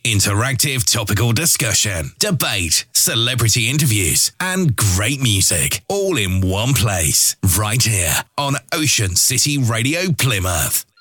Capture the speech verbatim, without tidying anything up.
Interactive topical discussion, debate, celebrity interviews, and great music all in one place. Right here on Ocean City Radio Plymouth.